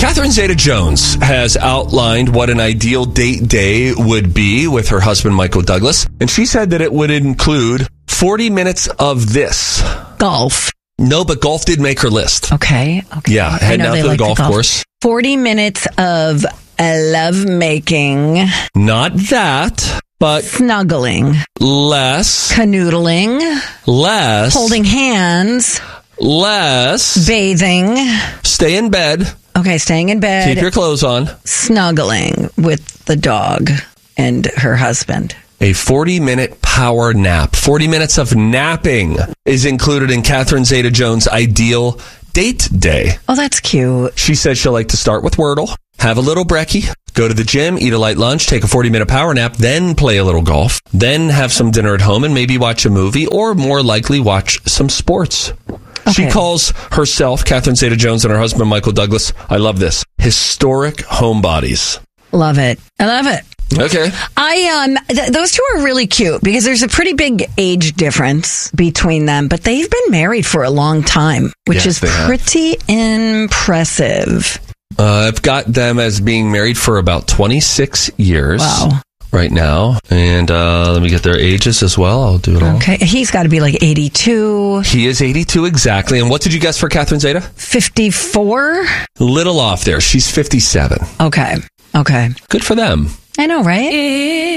Catherine Zeta-Jones has outlined what an ideal date day would be with her husband, Michael Douglas. And she said that it would include 40 minutes of this. Golf. No, but golf did make her list. Okay. Yeah, heading out to the golf course. 40 minutes of lovemaking. Not that, but snuggling. Less. Canoodling. Less. Holding hands. Less. Bathing. Stay in bed. Okay, staying in bed. Keep your clothes on. Snuggling with the dog and her husband. A 40-minute power nap. 40 minutes of napping is included in Catherine Zeta-Jones' ideal date day. Oh, that's cute. She says she'll like to start with Wordle, have a little brekkie, go to the gym, eat a light lunch, take a 40-minute power nap, then play a little golf, then have some dinner at home and maybe watch a movie or more likely watch some sports. Okay. She calls herself, Catherine Zeta-Jones, and her husband, Michael Douglas, I love this, historic homebodies. Love it. I love it. Okay. Those two are really cute because there's a pretty big age difference between them, but they've been married for a long time, which is pretty impressive. I've got them as being married for about 26 years. Wow. Right now. And let me get their ages as well. I'll do it all. Okay. He's got to be like 82. He is 82 exactly. And what did you guess for Catherine Zeta? 54? Little off there. She's 57. Okay. Good for them. I know, right?